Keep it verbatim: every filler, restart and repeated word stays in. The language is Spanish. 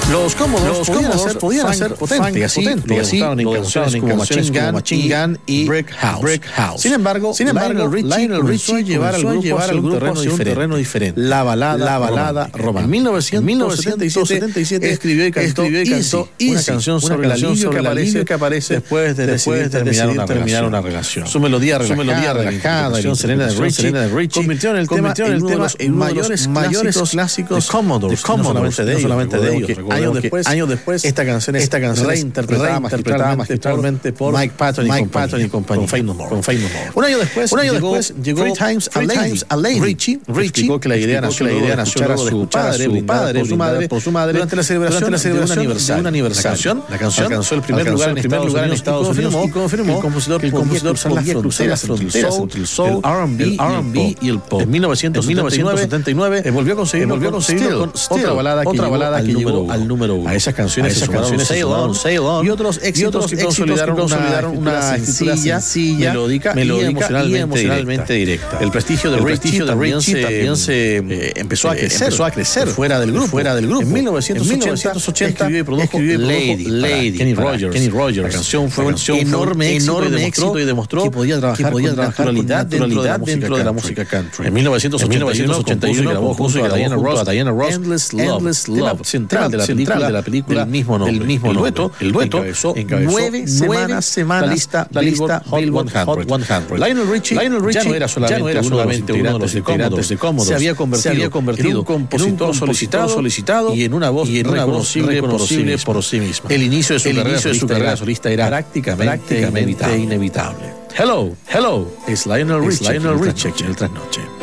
Los Commodores podían hacer, podían hacer potente, y así, y así lo demostraron en canciones como Machine Gun y Brick House. Brick House. Sin embargo, sin embargo, Lionel Richie llevar al grupo llevar al grupo hacia un terreno diferente. La balada, la balada romántica. En mil novecientos setenta y siete escribió y cantó una canción sobre el alivio que aparece que aparece después de decidir terminar una relación. Su melodía relajada, la serena de Richie convirtió en el tema en uno de los mayores clásicos de Commodores, no solamente de ellos. Años después, años después, esta canción es esta canción reinterpretada magistralmente por Mike Patton y compañía, con Faith No More. Un año después, un año después llegó Three Times a Lady. Richie explicó que la idea nació de escuchar a su padre, su padre, su madre, por su madre durante la celebración de un aniversario. La canción alcanzó el primer lugar en en Estados Unidos y confirmó que el compositor podía cruzar las fronteras entre el soul, el R and B y el pop. En mil novecientos setenta y nueve volvió a conseguirlo con otra balada que llegó al número uno. A esas canciones, a esas canciones Sail On, Sail On y otros éxitos que consolidaron una sencilla, melódica y emocionalmente directa. El prestigio de Richie también se empezó a crecer, empezó a crecer fuera del grupo, fuera del grupo. En mil novecientos ochenta escribió y produjo Lady, Lady, Kenny Rogers. Kenny Rogers. La canción fue un enorme éxito y demostró que podía trabajar con naturalidad dentro de la música country. En mil novecientos ochenta y uno grabó junto a Diana Ross Endless Love, central de la película, de la película del mismo nombre. El mismo el dueto, el dueto encabezó, encabezó nueve, nueve semanas la lista, la lista Hot cien. Lionel Richie, Lionel Richie ya no era solamente, no era solamente uno de los integrantes de Commodores, se había convertido, se había convertido en un compositor, en un solicitado, solicitado y en una voz y en una reconocible, reconocible por sí misma. El inicio de su, carrera, inicio de su carrera solista era prácticamente, prácticamente inevitable. inevitable. Hello, hello, es Lionel Richie, Lionel Richie, el trasnoche.